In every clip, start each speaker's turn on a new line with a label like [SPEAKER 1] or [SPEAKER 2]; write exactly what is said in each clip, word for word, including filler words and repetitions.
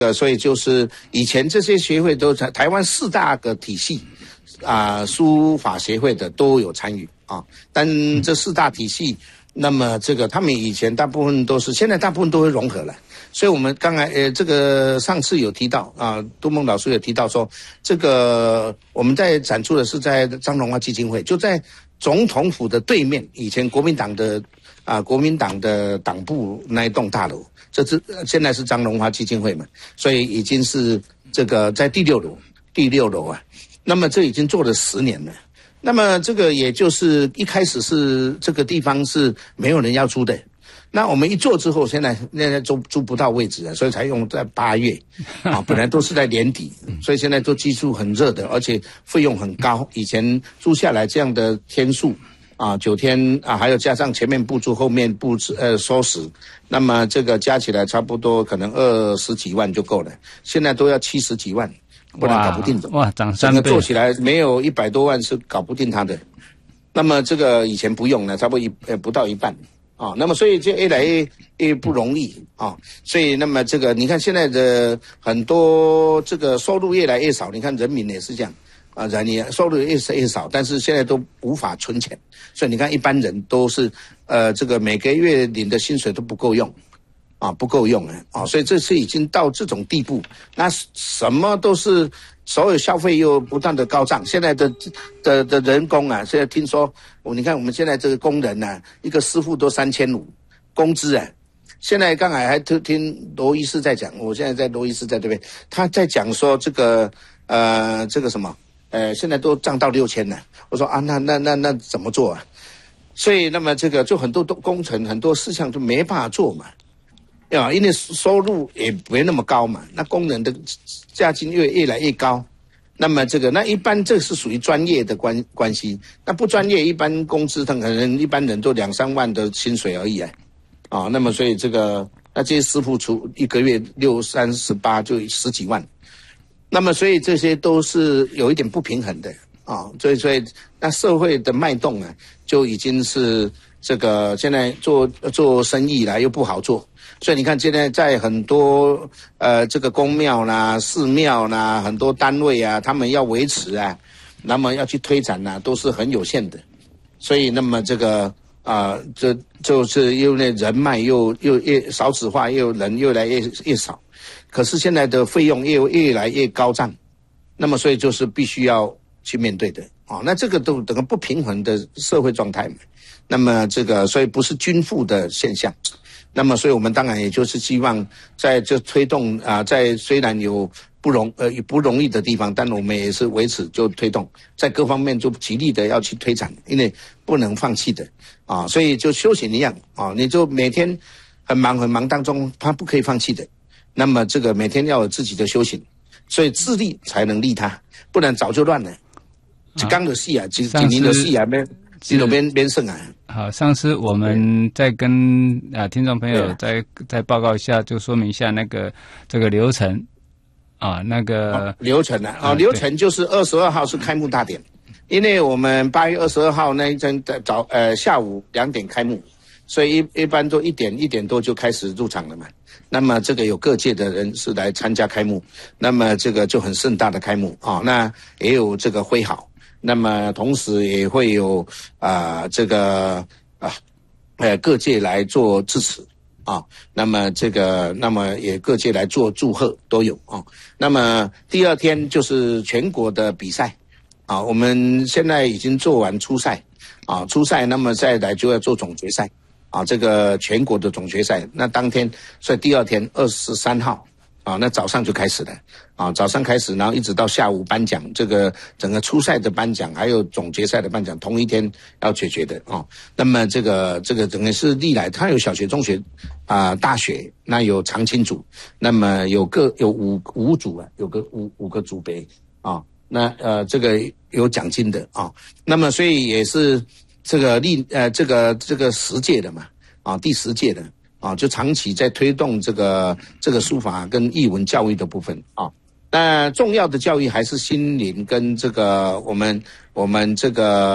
[SPEAKER 1] 呃，所以就是以前这些协会都台台湾四大个体系啊、呃，书法协会的都有参与啊。但这四大体系，那么这个他们以前大部分都是，现在大部分都会融合了。所以我们刚才呃，这个上次有提到啊，杜梦老师有提到说，这个我们在展出的是在张荣华基金会，就在总统府的对面，以前国民党的啊国民党的党部那一栋大楼。这是现在是张荣华基金会嘛，所以已经是这个在第六楼，第六楼啊。那么这已经做了十年了。那么这个也就是一开始是这个地方是没有人要租的。那我们一做之后，现在现在租租不到位置了，所以才用在八月啊，本来都是在年底，所以现在都技术很热的，而且费用很高。以前租下来这样的天数。啊，九天啊，还有加上前面布置，后面布置呃收拾，那么这个加起来差不多可能二十几万就够了。现在都要七十几万，不然搞不定的。
[SPEAKER 2] 哇，涨三倍，
[SPEAKER 1] 整个做起来没有一百多万是搞不定它的。那么这个以前不用了，差不多一呃不到一半啊。那么所以就越来越越不容易啊。所以那么这个你看现在的很多这个收入越来越少，你看人民也是这样。啊，人你收入越越少，但是现在都无法存钱，所以你看一般人都是，呃，这个每个月领的薪水都不够用，啊，不够用啊，啊，所以这次已经到这种地步，那什么都是所有消费又不断的高涨，现在的的的人工啊，现在听说，我你看我们现在这个工人啊，一个师傅都三千五，工资啊。现在刚才还听听罗医师在讲，我现在在罗医师在这边，他在讲说这个呃这个什么。呃，现在都涨到六千了。我说啊，那那那那怎么做啊？所以那么这个就很多工程很多事项就没办法做嘛，啊，因为收入也没那么高嘛。那工人的价金越越来越高，那么这个那一般这是属于专业的关关系。那不专业，一般工资他可能一般人都两三万的薪水而已啊，啊，那么所以这个那这些师傅出一个月六三十八就十几万。那么，所以这些都是有一点不平衡的啊，所以所以那社会的脉动啊，就已经是这个现在做做生意啦又不好做，所以你看现在在很多呃这个公庙啦、寺庙啦，很多单位啊，他们要维持啊，那么要去推展啊，都是很有限的，所以那么这个啊、呃，这就是因为人脉又又越少子化，又人越来越越少。可是现在的费用越越来越高涨，那么所以就是必须要去面对的啊、哦。那这个都整个不平衡的社会状态嘛。那么这个所以不是均富的现象。那么所以我们当然也就是希望在这推动啊，在虽然有不容呃不容易的地方，但我们也是维持就推动，在各方面就极力的要去推展，因为不能放弃的啊。所以就修行一样啊，你就每天很忙很忙当中，他不可以放弃的。那么这个每天要有自己的修行，所以自立才能利他，不然早就乱了。一缸的戏啊，几几年的戏啊，边几路边边胜啊。
[SPEAKER 2] 好，上次我们再跟啊听众朋友再再报告一下，就说明一下那个这个流程啊，那个、
[SPEAKER 1] 哦、流程啊，哦，流程就是二十二号是开幕大典，因为我们八月二十二号那一天早呃下午两点开幕，所以一一般都一点一点多就开始入场了嘛。那么这个有各界的人士来参加开幕，那么这个就很盛大的开幕啊、哦，那也有这个挥毫，那么同时也会有啊、呃、这个啊呃各界来做支持啊、哦，那么这个那么也各界来做祝贺都有啊、哦。那么第二天就是全国的比赛啊、哦，我们现在已经做完初赛啊，初赛那么再来就要做总决赛。啊，这个全国的总决赛，那当天，所以第二天二十三号，啊，那早上就开始了，啊，早上开始，然后一直到下午颁奖，这个整个初赛的颁奖，还有总决赛的颁奖，同一天要解决的啊。那么这个这个整个是历来，它有小学、中学，啊、呃，大学，那有常青组，那么有个有五五组啊，有个五五个组别啊，那呃这个有奖金的啊，那么所以也是。这个历呃这个这个十届的嘛啊第十届的啊就长期在推动这个这个书法跟艺文教育的部分啊。那重要的教育还是心灵跟这个我们我们这个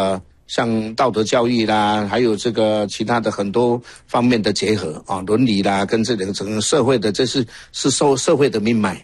[SPEAKER 1] 像道德教育啦，还有这个其他的很多方面的结合啊，伦理啦，跟这个整个社会的，这是是社社会的命脉